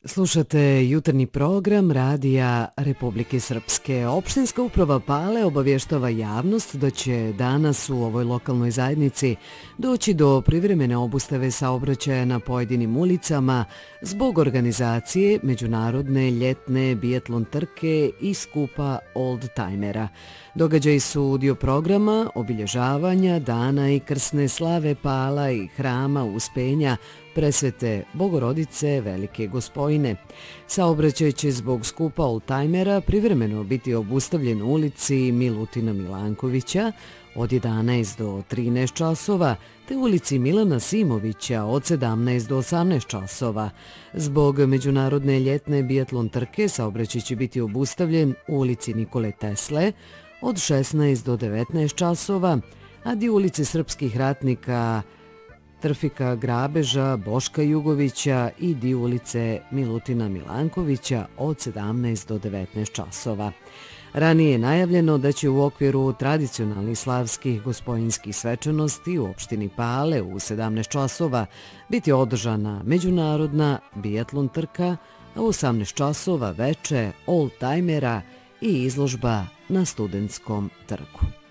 Slušate jutarnji program Radija Republike Srpske. Opštinska uprava Pale obavještava javnost da će danas u ovoj lokalnoj zajednici doći do privremene obustave saobraćaja na pojedinim ulicama zbog organizacije međunarodne ljetne biatlon trke i skupa oldtimera. Događaji su dio programa obilježavanja dana i krsne slave Pala i hrama Uspenja Presvete Bogorodice Velike Gospojine. Saobraćaj će zbog skupa oldtimera privremeno biti obustavljen u ulici Milutina Milankovića od 11 do 13 časova, te ulici Milana Simovića od 17 do 18 časova. Zbog međunarodne ljetne biatlon trke saobraćaj će biti obustavljen u ulici Nikole Tesle od 16 do 19 časova, a dio ulice srpskih ratnika Trfika Grabeža, Boška Jugovića i dio ulice Milutina Milankovića od 17 do 19 časova. Ranije je najavljeno da će u okviru tradicionalnih slavskih gospojinskih svečanosti u opštini Pale u 17 časova biti održana međunarodna biatlon trka, a u 18 časova veče oldtimera i izložba na Studentskom trgu.